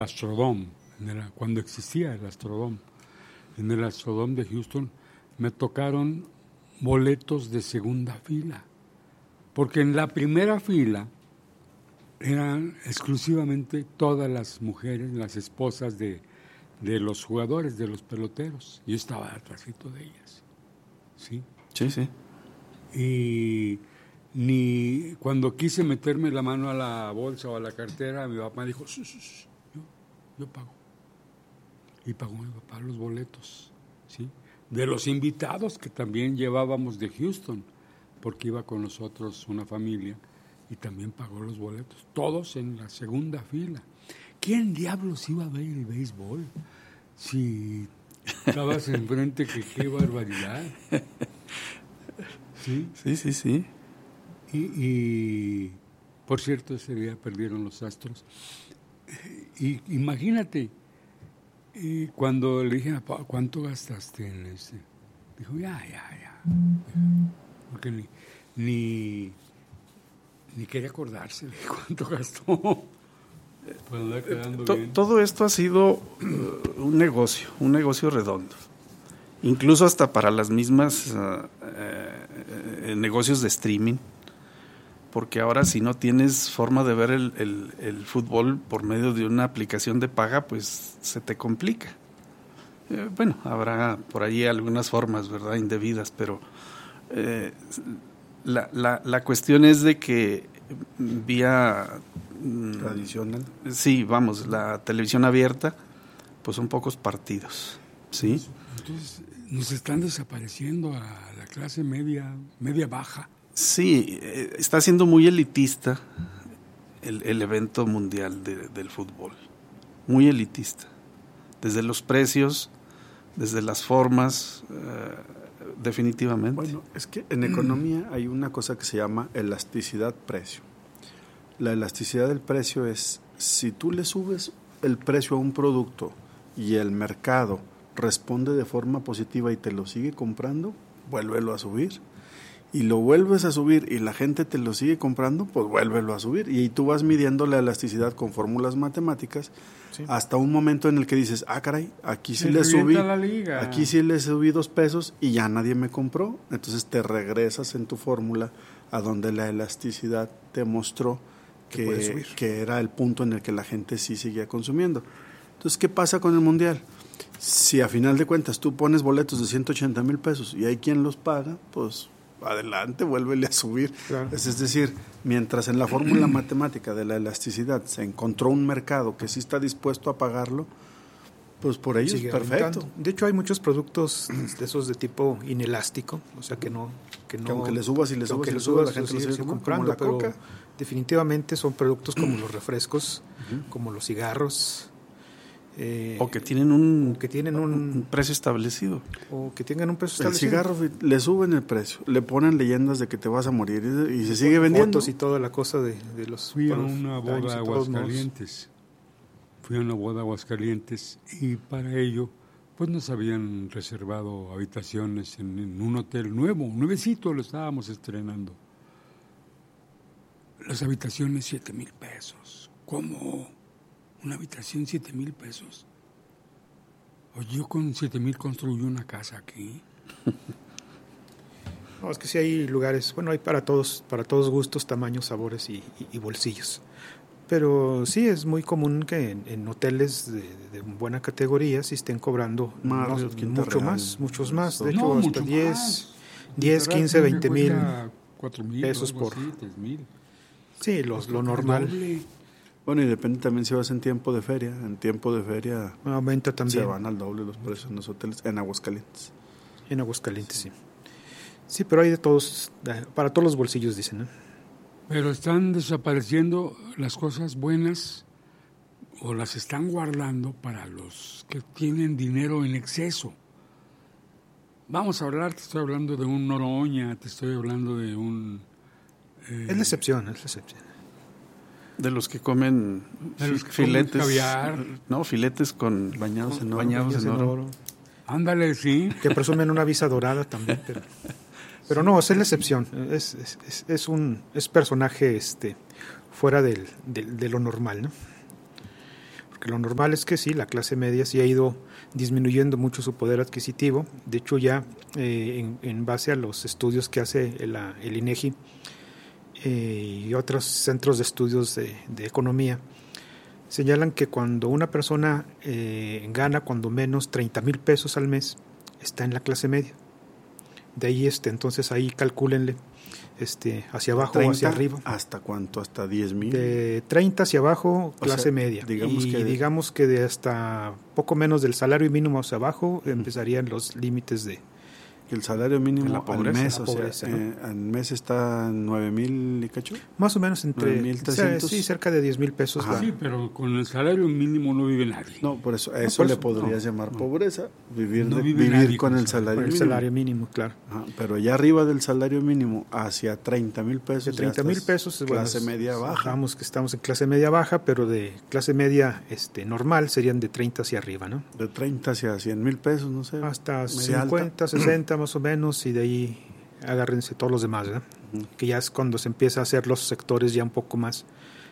Astrodome, cuando existía el Astrodome. En el Astrodome de Houston me tocaron boletos de segunda fila, porque en la primera fila eran exclusivamente todas las mujeres, las esposas de los jugadores, de los peloteros. Yo estaba atrásito de ellas. ¿Sí? Sí, sí. Y ni cuando quise meterme la mano a la bolsa o a la cartera, mi papá dijo, yo pago. Y pagó mi papá los boletos, ¿sí? De los invitados que también llevábamos de Houston, porque iba con nosotros una familia y también pagó los boletos, todos en la segunda fila. ¿Quién diablos iba a ver el béisbol? Si estabas enfrente, que qué barbaridad. ¿Sí? Sí. Y por cierto, ese día perdieron los Astros. Y imagínate, cuando le dije, papá, ¿cuánto gastaste en ese? Dijo, ya. Porque ni quería acordarse de cuánto gastó. Todo esto ha sido un negocio redondo. Incluso hasta para las mismas negocios de streaming. Porque ahora si no tienes forma de ver el fútbol por medio de una aplicación de paga, pues se te complica. Bueno, habrá por ahí algunas formas, ¿verdad?, indebidas, pero la cuestión es de que vía tradicional. Sí, vamos, la televisión abierta, pues son pocos partidos, ¿sí? Entonces nos están desapareciendo a la clase media baja. Sí, está siendo muy elitista el evento mundial del fútbol, muy elitista, desde los precios, desde las formas, definitivamente. Bueno, es que en economía hay una cosa que se llama elasticidad-precio. La elasticidad del precio es, si tú le subes el precio a un producto y el mercado responde de forma positiva y te lo sigue comprando, vuélvelo a subir. Y lo vuelves a subir y la gente te lo sigue comprando, pues vuélvelo a subir. Y tú vas midiendo la elasticidad con fórmulas matemáticas, sí, hasta un momento en el que dices, caray, aquí sí le subí 2 pesos y ya nadie me compró. Entonces te regresas en tu fórmula a donde la elasticidad te mostró que era el punto en el que la gente sí seguía consumiendo. Entonces, ¿qué pasa con el Mundial? Si a final de cuentas tú pones boletos de 180,000 pesos y hay quien los paga, pues adelante, vuélvele a subir. Claro. Es decir, mientras en la fórmula matemática de la elasticidad se encontró un mercado que sí está dispuesto a pagarlo, pues por ello es perfecto. Aumentando. De hecho, hay muchos productos de esos de tipo inelástico, o sea que aunque le subas y le subas, la gente lo sigue comprando, la pero coca. Definitivamente son productos como los refrescos, como los cigarros. O que tienen un precio establecido. O que tengan un precio establecido. El cigarro le suben el precio, le ponen leyendas de que te vas a morir y se sigue fotos vendiendo. Y toda la cosa de los... Fui a una boda a Aguascalientes y para ello pues nos habían reservado habitaciones en un hotel nuevecito, lo estábamos estrenando. Las habitaciones 7,000 pesos. ¿Cómo? ¿Una habitación 7,000 pesos? O yo con 7,000 construyo una casa aquí. No, es que sí hay lugares, bueno, hay para todos gustos, tamaños, sabores y bolsillos. Pero sí es muy común que en hoteles de buena categoría sí estén cobrando muchos más. De hecho, hasta 10, 15, 20,000 pesos por... 3,000. Sí, lo normal. Bueno, y depende también si vas en tiempo de feria. En tiempo de feria aumenta también. Se van al doble los precios en los hoteles, en Aguascalientes. En Aguascalientes, sí. Sí, pero hay de todos, para todos los bolsillos, dicen, ¿no? Pero están desapareciendo las cosas buenas o las están guardando para los que tienen dinero en exceso. Vamos a hablar, te estoy hablando de un Noroña, te estoy hablando de un... Es la excepción. De los que comen filetes, caviar. No, filetes bañados en oro. Ándale, sí. Que presumen una visa dorada también, pero no, esa es la excepción. Es personaje fuera de lo normal, ¿no? porque lo normal es que sí, la clase media sí ha ido disminuyendo mucho su poder adquisitivo. De hecho, ya en base a los estudios que hace el INEGI y otros centros de estudios de economía, señalan que cuando una persona gana cuando menos 30,000 pesos al mes, está en la clase media. De ahí entonces ahí calcúlenle hacia abajo o hacia arriba. ¿Hasta cuánto? ¿Hasta 10,000? De 30 hacia abajo, clase media. Digamos que de hasta poco menos del salario mínimo hacia abajo empezarían los límites de el salario mínimo la pobreza, al mes, la pobreza, ¿no? Al mes está 9,000 y cacho. Más o menos entre 9,300. sí, cerca de 10,000 pesos. Sí, pero con el salario mínimo no vive nadie. No, por eso por eso, le podrías llamar pobreza, vivir nadie con el salario mínimo. El salario mínimo, claro. Ajá, pero allá arriba del salario mínimo hacia 30,000 pesos. De 30,000 pesos, clase media baja. Digamos que estamos en clase media baja, pero de clase media normal serían de 30 hacia arriba, ¿no? De 30 hacia 100,000 pesos, no sé. Hasta media 50, 60 más o menos, y de ahí agárrense todos los demás, ¿no? Que ya es cuando se empieza a hacer los sectores ya un poco más,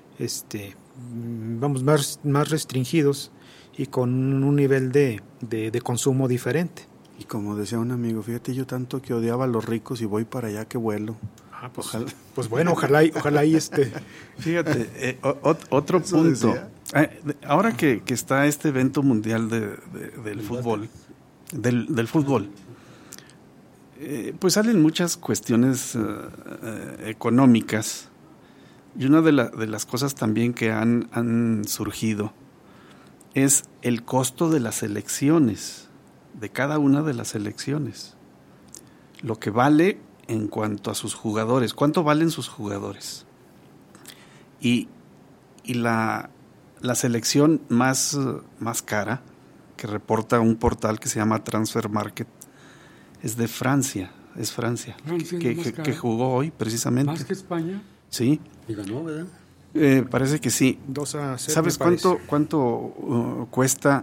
más restringidos y con un nivel de consumo diferente. Y como decía un amigo, fíjate, yo tanto que odiaba a los ricos y voy para allá que vuelo. Pues bueno, ojalá y Fíjate, otro punto. Ahora que está este evento mundial del fútbol, del fútbol, pues salen muchas cuestiones económicas, y una de las cosas también que han surgido es el costo de las elecciones, de cada una de las elecciones, lo que vale en cuanto a sus jugadores, cuánto valen sus jugadores, y la selección más cara que reporta un portal que se llama Transfer Market es de Francia, que jugó hoy precisamente. ¿Más que España? Sí. Y ganó, ¿verdad? Parece que sí. 2-0. ¿Sabes cuánto cuesta?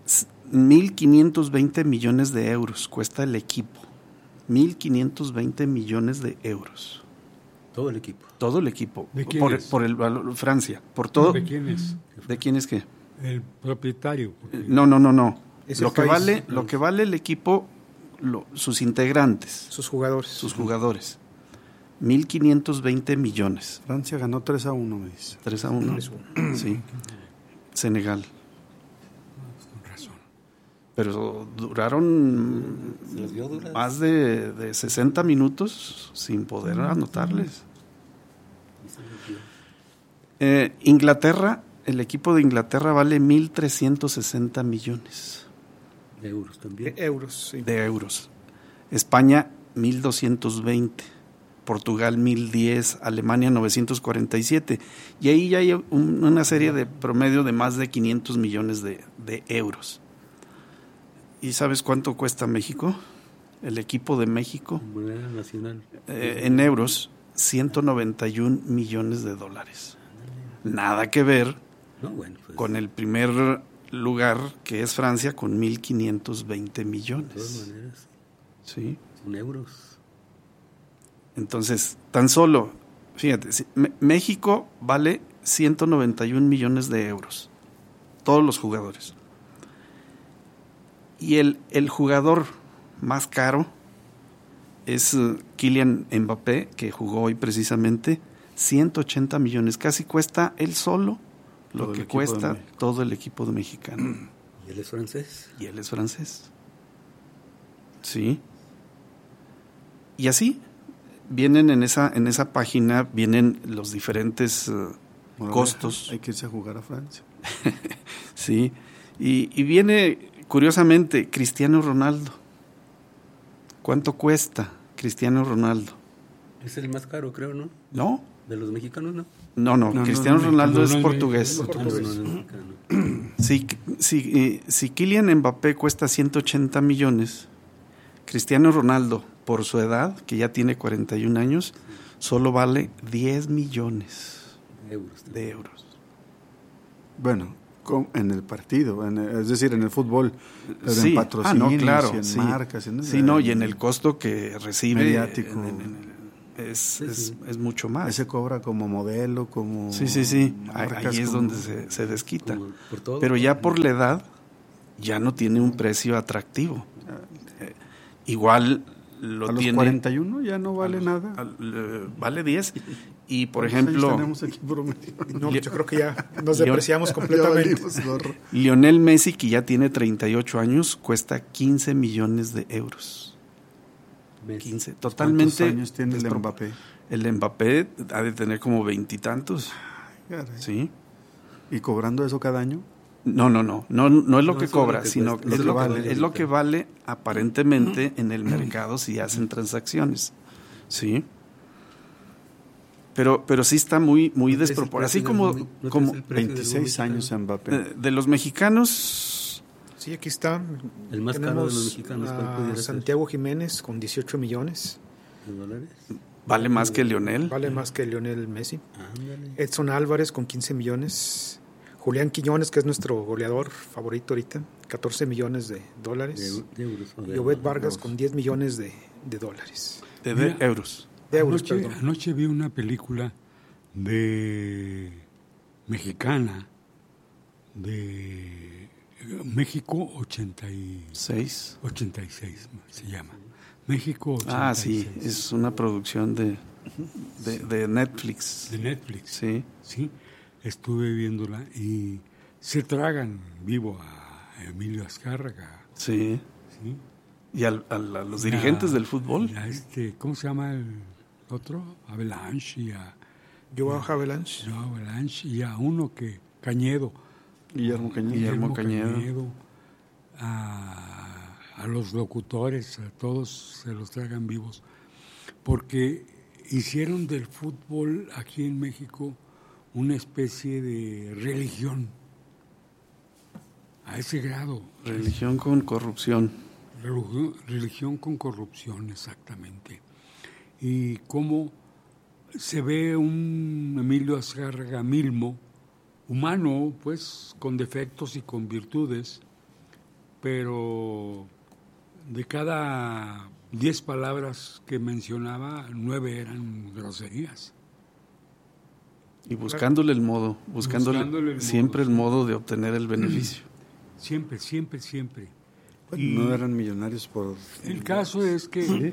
1.520 millones de euros cuesta el equipo. 1.520 millones de euros. Todo el equipo. Todo el equipo. ¿De quién es? Por el valor, Francia. Por todo. ¿De quién es? ¿De quién es qué? El propietario. No. Es Lo el que país. vale el equipo, sus integrantes, Sus jugadores. 1.520 millones. Francia ganó 3-1, me dice. 3-1. Sí. Senegal. Con razón. Pero duraron Se las vio duras. más de 60 minutos sin poder anotarles. Inglaterra, el equipo de Inglaterra vale 1.360 millones De euros también. Euros, sí. de euros. España, 1.220. Portugal 1.010, Alemania 947, y ahí ya hay una serie de promedio de más de 500 millones de euros. ¿Y sabes cuánto cuesta México? El equipo de México, Moneda nacional. en euros, 191 millones de dólares. Nada que ver No, bueno, pues, con el primer lugar, que es Francia, con 1.520 de millones. todas maneras, ¿Sí? son euros. Entonces, tan solo, fíjate, México vale 191 millones de euros, todos los jugadores. Y el jugador más caro es Kylian Mbappé, que jugó hoy precisamente, 180 millones, casi cuesta él solo lo que cuesta todo el equipo de mexicano. ¿Y él es francés? Y él es francés. Sí. Y así vienen en esa página, vienen los diferentes costos. Hay que irse a jugar a Francia. Sí. Y viene, curiosamente, Cristiano Ronaldo. ¿Cuánto cuesta Cristiano Ronaldo? Es el más caro, creo, ¿no? ¿No? De los mexicanos, ¿no? No, Cristiano Ronaldo es no, portugués. No, no es mexicano. Si Kylian Mbappé cuesta 180 millones, Cristiano Ronaldo, por su edad, que ya tiene 41 años, solo vale 10 millones de euros. Bueno, en el partido, es decir, en el fútbol, pero Sí. en patrocinios, No, claro, y en sí. marcas. Sí, no, y en el costo que recibe mediático. es mucho más. Ese cobra como modelo, como... Sí. marcas, Ahí es como- donde se desquita. Como por todo. Pero ya por la edad, ya no tiene un precio atractivo. Igual lo a los tiene... 41 ya no vale nada. Vale 10. Y, por ¿Cuántos años ejemplo, tenemos aquí promedio? No, yo creo que ya nos León- depreciamos Ya completamente. valimos gorro. Lionel Messi, que ya tiene 38 años, cuesta 15 millones de euros. Messi. 15. ¿Cuántos Totalmente. años tiene el despro- Mbappé? El Mbappé ha de tener como 20 y tantos. Caray. ¿Sí? ¿Y cobrando eso cada año? No es lo No, que eso cobra, es lo que sino cuesta, es lo que lo vale. es lo que vale aparentemente en el mercado si hacen transacciones. ¿Sí? Pero sí está muy desproporcionado. Así como 26 años Mbappé. de los mexicanos, Sí, aquí está. El más caro de los Tenemos mexicanos, ¿cuál a pudiera ser? Santiago Jiménez con 18 millones. ¿De dólares? vale más que Lionel. Vale más que Lionel Messi. Ándale. Edson Álvarez con 15 millones. Julián Quiñones, que es nuestro goleador favorito ahorita, 14 millones de dólares. De euros. o de Y Obed euros. Vargas con 10 millones de dólares. De Mira. euros. De euros, Anoche, perdón. anoche vi una película de mexicana de México 86 se llama. México 86. Ah, sí, es una producción de Netflix. de Netflix. Sí. Sí, estuve viéndola y se tragan vivo a Emilio Azcárraga. Sí. ¿Sí? ¿Y a los dirigentes del fútbol? Y a ¿cómo se llama el otro? Avalanche y a Joao Havelange. Joao Avalanche y a uno que Cañedo. Guillermo Cañedo. Guillermo Cañedo. A los locutores, a todos se los tragan vivos, porque hicieron del fútbol aquí en México una especie de religión, a ese grado. Religión con corrupción. Religión con corrupción, exactamente. Y cómo se ve un Emilio Azcárraga Milmo, humano, pues, con defectos y con virtudes, pero de cada 10 palabras que mencionaba, 9 eran groserías. Y buscándole el modo, Buscándole el siempre modo, el modo de obtener el beneficio. Siempre, siempre, siempre. No eran millonarios por... El caso es que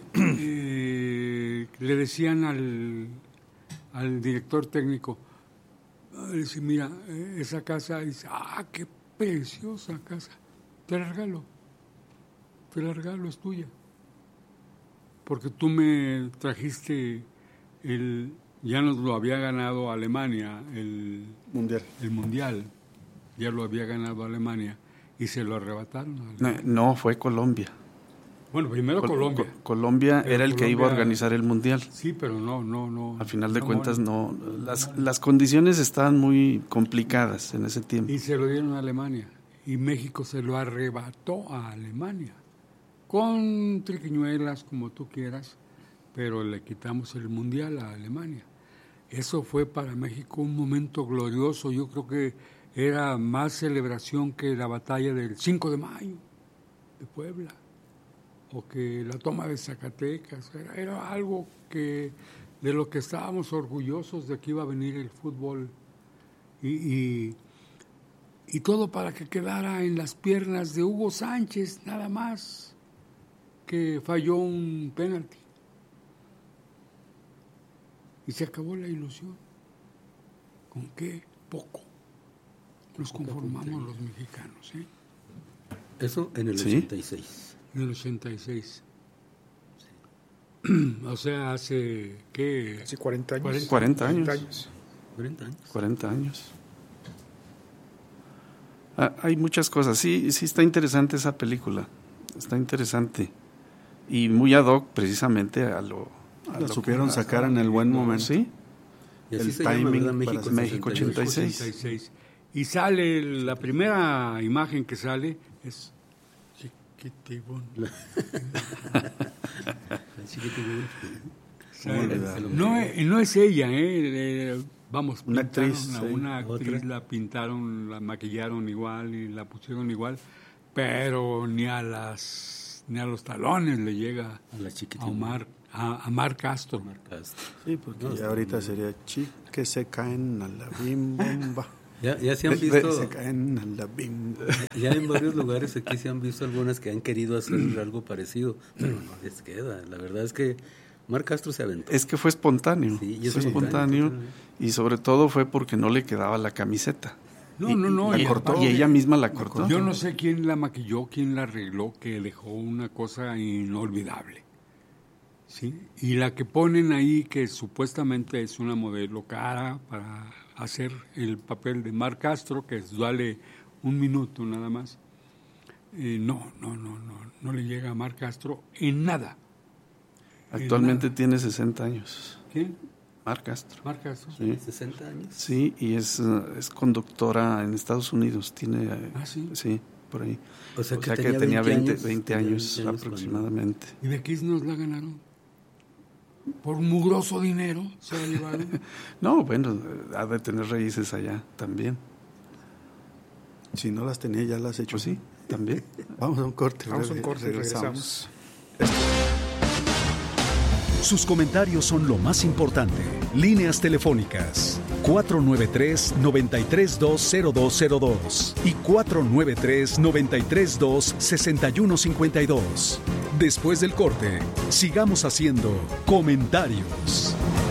le decían al director técnico, dice, mira, esa casa, dice, qué preciosa casa, te la regalo, es tuya. Porque tú me trajiste ya nos lo había ganado Alemania, el Mundial, ya lo había ganado Alemania y se lo arrebataron a Alemania. No, fue Colombia. Bueno, primero Colombia. Colombia Pero era el que iba a Colombia- organizar el mundial. Sí, pero no. Al final de no, cuentas, bueno. no. Las condiciones estaban muy complicadas en ese tiempo. Y se lo dieron a Alemania. Y México se lo arrebató a Alemania. Con triquiñuelas, como tú quieras, pero le quitamos el mundial a Alemania. Eso fue para México un momento glorioso. Yo creo que era más celebración que la batalla del 5 de mayo de Puebla, o que la toma de Zacatecas. Era algo de lo que estábamos orgullosos, de que iba a venir el fútbol. Y todo para que quedara en las piernas de Hugo Sánchez, nada más, que falló un penalti. Y se acabó la ilusión. ¿Con qué? Poco. Nos conformamos los mexicanos, ¿eh? Eso en el Sí. 86. En el 86. O sea, hace, ¿qué? Hace 40 años. 40 años. 40 años. 40 años. Hay muchas cosas. Sí está interesante esa película. Está interesante. Y muy ad hoc precisamente a lo... La supieron sacar en el buen momento. Sí. Y así El se llama, timing ¿verdad? para México 86. 86. Y sale, la primera imagen que sale es Chiquitibón. Así que te- Sale- olvidarlo? no es ella, vamos, Una pintaron actriz, a sí. una actriz, Otra. la pintaron, la maquillaron igual y la pusieron igual, pero ni a los talones le llega a la chiquitita. a Omar, a Marc Castro. Sí, porque ya ahorita sería que se caen a la bim bomba. Ya se han visto, Se caen a la bim bomba. ya en varios lugares aquí se han visto algunas que han querido hacer algo parecido, pero no les queda. La verdad es que Marc Castro se aventó. Es que fue espontáneo. Sí, y es fue espontáneo. espontáneo y sobre todo fue porque no le quedaba la camiseta. No. La cortó. Y ella misma la cortó. Yo no sé quién la maquilló, quién la arregló, que dejó una cosa inolvidable. ¿Sí? Y la que ponen ahí, que supuestamente es una modelo cara para hacer el papel de Marc Castro, que vale 1 minuto nada más, no le llega a Marc Castro en nada. Actualmente tiene 60 años. ¿Quién? Marc Castro. Marc Castro. Sí. 60 años. Sí, y es conductora en Estados Unidos. Tiene, ¿sí? Sí, por ahí. O sea que tenía 20 años, 20 años aproximadamente. ¿Y de qué nos la ganaron? ¿Por mugroso dinero se la llevaron? No, bueno, ha de tener raíces allá también. Si no las tenía, ya las he hecho. Pues sí, también. Vamos a un corte. Vamos a un corte y regresamos. Sus comentarios son lo más importante. Líneas telefónicas 493-9320202 y 493-932-6152. Después del corte, sigamos haciendo comentarios.